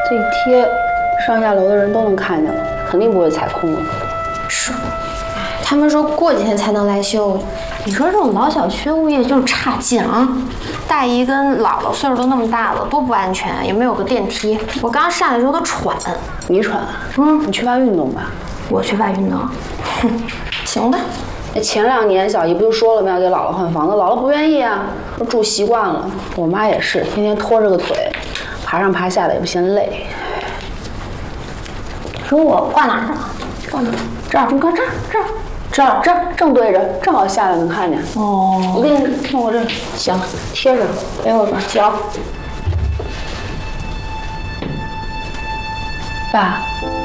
这一贴，上下楼的人都能看见了，肯定不会踩空了。 是，他们说过几天才能来修。你说这种老小区物业就是差劲啊！大姨跟姥姥岁数都那么大了，多不安全，也没有个电梯。我刚上来的时候都喘。 你喘？你缺乏运动吧？ 我缺乏运动。哼，行吧。 前2年小姨不就说了吗？要给姥姥换房子，姥姥不愿意啊，说住习惯了。我妈也是，天天拖着个腿，爬上爬下的也不嫌累。 说我挂哪儿啊？挂哪儿？这儿，你看这儿， 正对着，正好下来能看见。 哦， 我给你弄我这， 行， 贴着， 给我吧。 行。爸。